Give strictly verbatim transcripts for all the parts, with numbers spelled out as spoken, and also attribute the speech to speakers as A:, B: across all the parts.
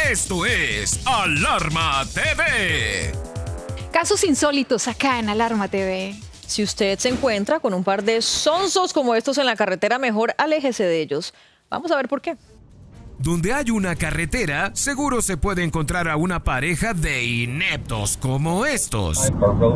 A: Esto es Alarma T V.
B: Casos insólitos acá en Alarma T V.
C: Si usted se encuentra con un par de sonsos como estos en la carretera, mejor aléjese de ellos. Vamos a ver por qué.
A: Donde hay una carretera, seguro se puede encontrar a una pareja de ineptos como estos.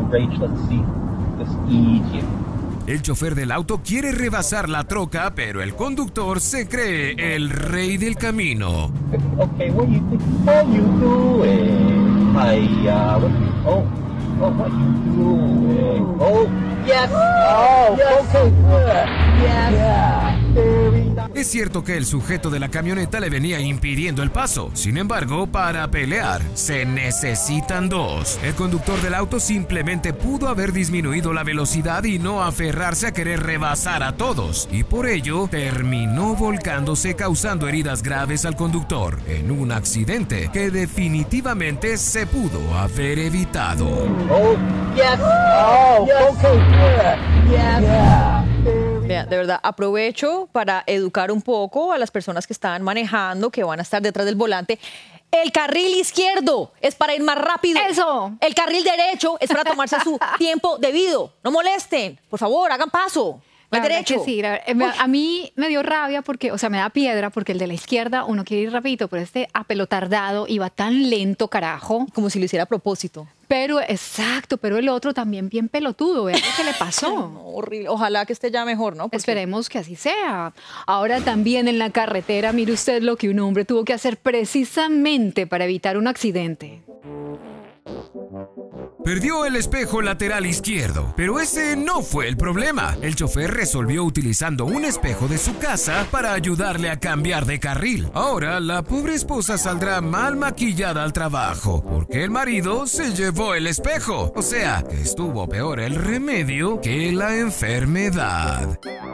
A: El chofer del auto quiere rebasar la troca, pero el conductor se cree el rey del camino.
D: Okay, what you think? How you doing? Hi, uh, what you, oh, oh, what you doing? Oh, yes. Oh, yes. Okay, good. Yes. Yeah. Very nice.
A: Es cierto que el sujeto de la camioneta le venía impidiendo el paso. Sin embargo, para pelear se necesitan dos. El conductor del auto simplemente pudo haber disminuido la velocidad y no aferrarse a querer rebasar a todos. Y por ello, terminó volcándose, causando heridas graves al conductor, en un accidente que definitivamente se pudo haber evitado.
D: Oh, yes. Oh, yes. Okay, good. Yes. Yeah.
C: Vea, de verdad, aprovecho para educar un poco a las personas que están manejando, que van a estar detrás del volante. El carril izquierdo es para ir más rápido.
B: ¡Eso!
C: El carril derecho es para tomarse su tiempo debido. No molesten. Por favor, hagan paso. No hay derecho.
B: Que sí, la, a mí me dio rabia porque, o sea, me da piedra porque el de la izquierda uno quiere ir rapidito, pero este apelotardado iba tan lento, carajo.
C: Como si lo hiciera a propósito.
B: Pero, exacto, pero el otro también bien pelotudo. Vean lo que le pasó.
C: No, horrible. Ojalá que esté ya mejor, ¿no? Porque...
B: Esperemos que así sea. Ahora también en la carretera, mire usted lo que un hombre tuvo que hacer precisamente para evitar un accidente.
A: Perdió el espejo lateral izquierdo, pero ese no fue el problema. El chofer resolvió utilizando un espejo de su casa para ayudarle a cambiar de carril. Ahora la pobre esposa saldrá mal maquillada al trabajo, porque el marido se llevó el espejo. O sea, que estuvo peor el remedio que la enfermedad.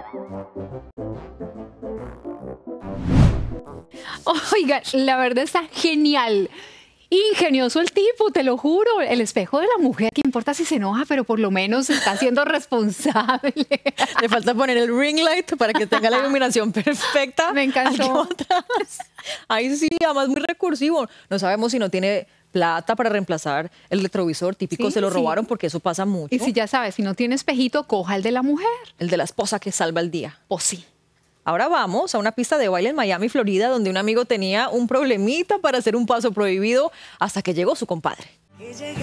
B: Oiga, la verdad está genial. Ingenioso el tipo, te lo juro. El espejo de la mujer, ¿qué importa si se enoja? Pero por lo menos está siendo responsable.
C: Le falta poner el ring light para que tenga la iluminación perfecta.
B: Me encantó.
C: Ahí sí, además muy recursivo. No sabemos si no tiene plata para reemplazar el retrovisor. Típico,
B: sí,
C: se lo
B: sí.
C: robaron porque eso pasa mucho.
B: Y si ya sabes, si no tiene espejito, coja el de la mujer.
C: El de la esposa que salva el día.
B: Pues sí.
C: Ahora vamos a una pista de baile en Miami, Florida, donde un amigo tenía un problemita para hacer un paso prohibido hasta que llegó su compadre.